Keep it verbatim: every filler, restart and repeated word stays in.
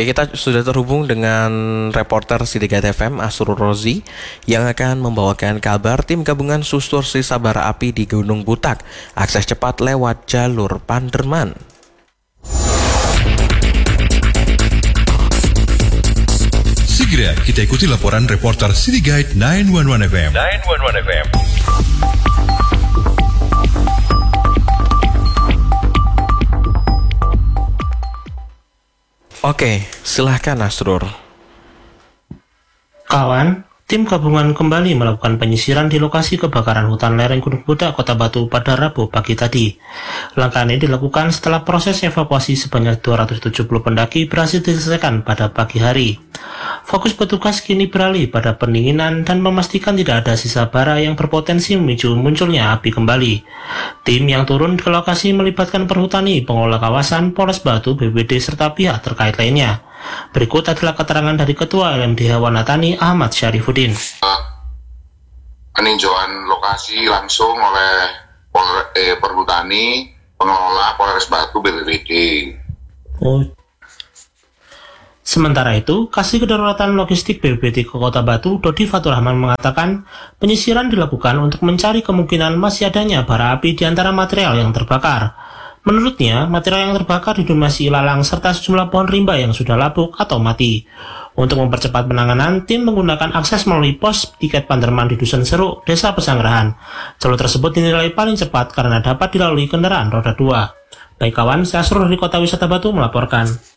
Oke, kita sudah terhubung dengan reporter Sidigat F M Asrul Rozi yang akan membawakan kabar tim gabungan Sustersi Sabara Api di Gunung Butak. Akses cepat lewat jalur Panderman. Segera kita ikuti laporan reporter Sidigat sembilan satu satu F M. sembilan satu satu F M. Oke, silahkan Asrul. Kawan, tim gabungan kembali melakukan penyisiran di lokasi kebakaran hutan lereng Gunung Butak, Kota Batu pada Rabu pagi tadi. Langkah ini dilakukan setelah proses evakuasi sebanyak dua ratus tujuh puluh pendaki berhasil diselesaikan pada pagi hari. Fokus petugas kini beralih pada pendinginan dan memastikan tidak ada sisa bara yang berpotensi memicu munculnya api kembali. Tim yang turun ke lokasi melibatkan perhutani, pengelola kawasan, Polres Batu, B P D, serta pihak terkait lainnya. Berikut adalah keterangan dari Ketua L M D H Wanatani Ahmad Syarifuddin. Peninjauan lokasi langsung oleh Polres eh, perhutani, pengelola Polres Batu, B P D. Oh. Sementara itu, Kasih Kedaruratan Logistik B P D Kota Batu, Dodi Fatur Rahman, mengatakan penyisiran dilakukan untuk mencari kemungkinan masih adanya bara api di antara material yang terbakar. Menurutnya, material yang terbakar didominasi ilalang serta sejumlah pohon rimba yang sudah lapuk atau mati. Untuk mempercepat penanganan, tim menggunakan akses melalui pos tiket Panderman di Dusun Seruk, Desa Pesanggerahan. Jalur tersebut dinilai paling cepat karena dapat dilalui kendaraan roda dua. Baik kawan, saya Asrul dari Kota Wisata Batu melaporkan.